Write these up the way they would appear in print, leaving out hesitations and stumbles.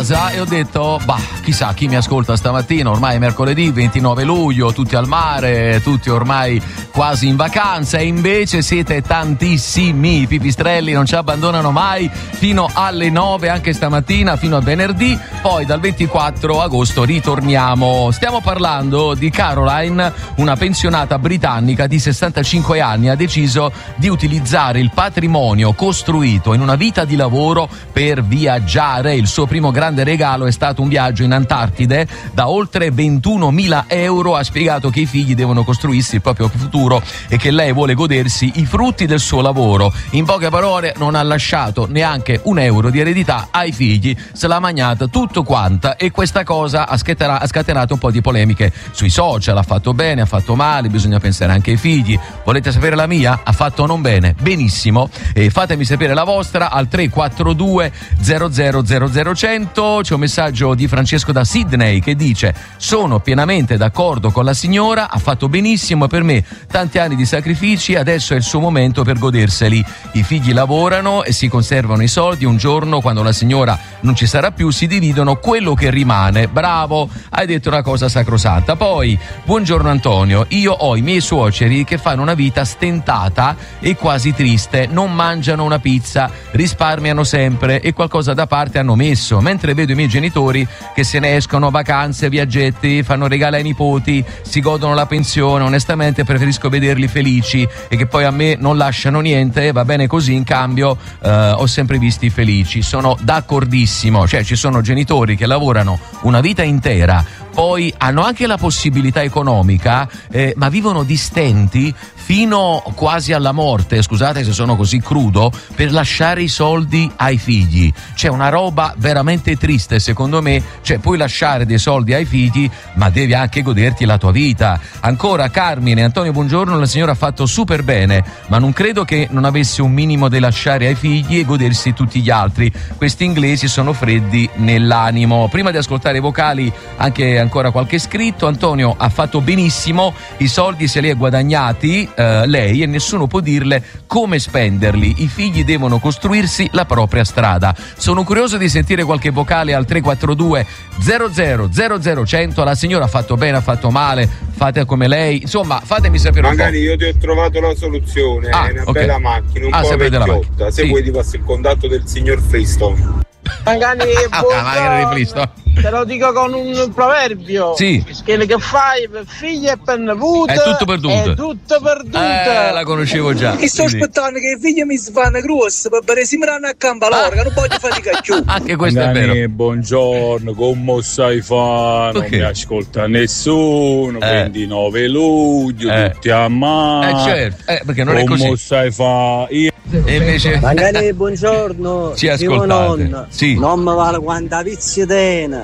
casa e ho detto, chissà chi mi ascolta stamattina, ormai è mercoledì 29 luglio, tutti al mare, tutti ormai quasi in vacanza, e invece siete tantissimi. I pipistrelli non ci abbandonano mai fino alle 9 anche stamattina, fino a venerdì, poi dal 24 agosto ritorniamo. Stiamo parlando di Caroline, una pensionata britannica di 65 anni, ha deciso di utilizzare il patrimonio costruito in una vita di lavoro per viaggiare. Il suo primo grande regalo è stato un viaggio in Antartide da oltre 21.000 euro. Ha spiegato che i figli devono costruirsi il proprio futuro e che lei vuole godersi i frutti del suo lavoro. In poche parole, non ha lasciato neanche un euro di eredità ai figli, se l'ha magnata tutto quanta, e questa cosa ha scatenato un po' di polemiche sui social. Ha fatto bene, ha fatto male, bisogna pensare anche ai figli. Volete sapere la mia? Ha fatto non bene, benissimo, e fatemi sapere la vostra al 342 00 100. C'è un messaggio di Francesco da Sydney che dice: sono pienamente d'accordo con la signora, ha fatto benissimo, per me tanti anni di sacrifici, adesso è il suo momento per goderseli. I figli lavorano e si conservano i soldi, un giorno quando la signora non ci sarà più si dividono quello che rimane. Bravo, hai detto una cosa sacrosanta. Poi, buongiorno Antonio, io ho i miei suoceri che fanno una vita stentata e quasi triste, non mangiano una pizza, risparmiano sempre e qualcosa da parte hanno messo, mentre vedo i miei genitori che se ne escono, vacanze, viaggetti, fanno regali ai nipoti, si godono la pensione. Onestamente preferisco vederli felici e che poi a me non lasciano niente, va bene così, in cambio ho sempre visti felici. Sono d'accordissimo, cioè ci sono genitori che lavorano una vita intera, poi hanno anche la possibilità economica, ma vivono di stenti fino quasi alla morte, scusate se sono così crudo, per lasciare i soldi ai figli. C'è una roba veramente triste, secondo me. Cioè, puoi lasciare dei soldi ai figli, ma devi anche goderti la tua vita. Ancora Carmine, Antonio buongiorno, la signora ha fatto super bene, ma non credo che non avesse un minimo da lasciare ai figli e godersi tutti gli altri. Questi inglesi sono freddi nell'animo. Prima di ascoltare i vocali, anche ancora qualche scritto. Antonio ha fatto benissimo, i soldi se li è guadagnati lei e nessuno può dirle come spenderli. I figli devono costruirsi la propria strada. Sono curioso di sentire qualche vocale al 342 00 100. La signora ha fatto bene, ha fatto male, fate come lei, insomma fatemi sapere. Magari io ti ho trovato la soluzione, è una bella macchina, un po' vecchiotta, se vuoi ti passo il contatto del signor Freestone. Magari te lo dico con un proverbio. Sì. Quello che fai per figli e per nipote è tutto perduto. È tutto perduto. La conoscevo già. E sto aspettando che i figli mi si fanno grossi per si mirano a campa loro, che non voglio fatica più. Anche questo è vero. Buongiorno, come stai fa? Non mi ascolta nessuno. 29 luglio, tutti a mano. Certo, perché non è così. Come stai fa? Io e invece magari buongiorno, ci ascoltate. Sì. Non mi vale quanta pizza tena.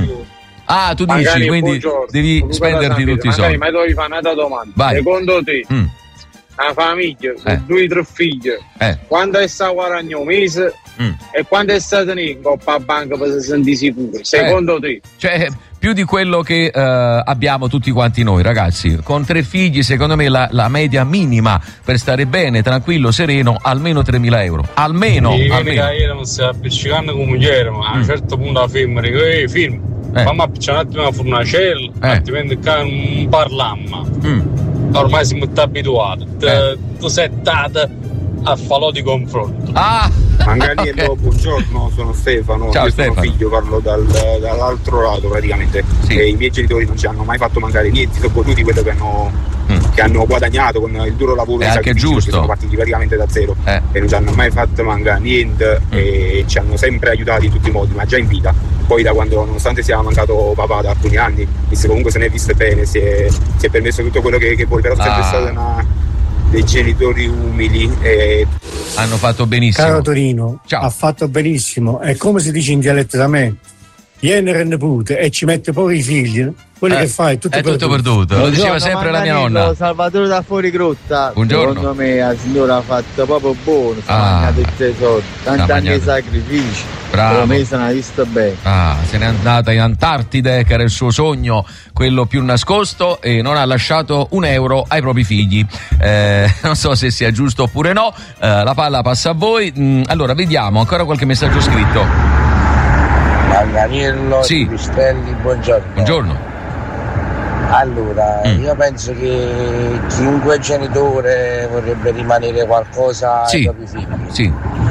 Ah, tu dici, magari quindi buongiorno. Devi spenderti tutti i soldi. Ma devi fare una domanda. Vai. Secondo te una famiglia con 2 o 3 figli quando è stato guadagno un mese e quando è stato in coppa a banca per si sentire sicuro? Secondo te? Cioè più di quello che abbiamo tutti quanti noi, ragazzi. Con 3 figli, secondo me la media minima per stare bene, tranquillo, sereno, almeno 3.000 euro. Almeno. Io non stai appiccicando come moglie, ma a un certo punto la firma dico, firma, fammi appiccicare un attimo la fornacella, altrimenti non parliamo. Ormai siamo abituati. Tu sei stata a falò di confronto. Magari buongiorno, sono Stefano. Ciao, io Stefano. sono figlio, parlo dall'altro lato praticamente. E i miei genitori non ci hanno mai fatto mancare niente, sono potuti quello che hanno guadagnato con il duro lavoro e anche giusto, sono partiti praticamente da zero e non ci hanno mai fatto mancare niente e ci hanno sempre aiutati in tutti i modi, ma già in vita. Poi da quando, nonostante sia mancato papà da alcuni anni, comunque se ne è viste bene, si è permesso tutto quello che vuole, però è sempre stata dei genitori umili e hanno fatto benissimo. Caro Torino, ciao. Ha fatto benissimo, è come si dice in dialetto da me, viene rendepute e ci mette poi i figli, quello che fai è tutto perduto. Lo diceva sempre la mia nonna. Salvatore da fuori grotta. Buongiorno. Secondo me la signora ha fatto proprio buono, si è mangiato tutti i soldi, tanti anni di sacrifici. Bravo. Per me se ne ha visto bene. Se n'è andata in Antartide, che era il suo sogno, quello più nascosto, e non ha lasciato un euro ai propri figli. Non so se sia giusto oppure no. La palla passa a voi. Allora vediamo ancora qualche messaggio scritto. Manganiello, sì. Pistelli, buongiorno. Buongiorno. Allora, io penso che chiunque genitore vorrebbe rimanere qualcosa ai propri figli. Sì.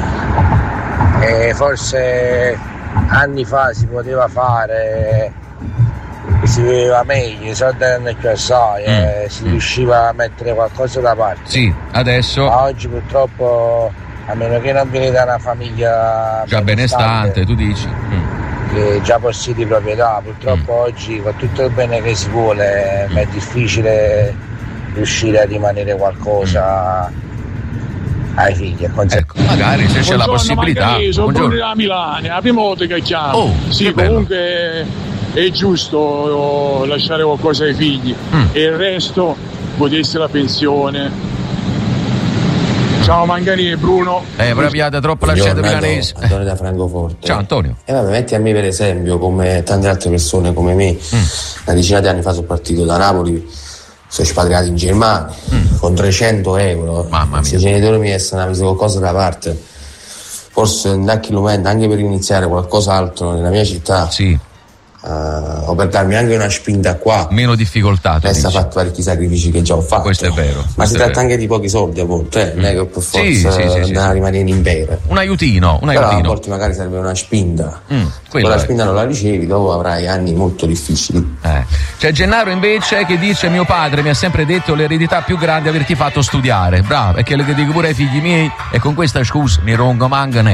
E forse anni fa si poteva fare, si viveva meglio, i soldi erano più assai, si riusciva a mettere qualcosa da parte. Sì, adesso. Ma oggi purtroppo, a meno che non vieni da una famiglia già benestante, tu dici? Che già possiedi proprietà, purtroppo oggi con tutto il bene che si vuole è difficile riuscire a rimanere qualcosa ai figli. Ecco, magari se c'è la possibilità. Sono pure a Milano, è la prima volta che chiamo. Sì, comunque è giusto lasciare qualcosa ai figli e il resto godesse la pensione. Ciao Mangani e Bruno. Però abbiate troppo lasciato milanese. Antonio da Francoforte. Ciao Antonio. E vabbè, metti a me per esempio, come tante altre persone come me, una decina di anni fa sono partito da Napoli, sono espatriato in Germania con 300 euro. Mamma mia. Se i genitori mi avessero messo qualcosa da parte, forse da chilometri, anche per iniziare qualcos'altro nella mia città. Sì. O per darmi anche una spinta qua, meno difficoltà. Adesso ha fatto parecchi sacrifici che già ho fatto. Questo è vero. Ma si tratta anche di pochi soldi a volte, non è che per forza andare a rimanere in impero. Un aiutino. Però a volte magari serve una spinta. Quella spinta non la ricevi, dopo avrai anni molto difficili. C'è Gennaro invece che dice: mio padre mi ha sempre detto l'eredità più grande è averti fatto studiare. Bravo, e che le dedico pure ai figli miei, e con questa scusa mi rongo mangane.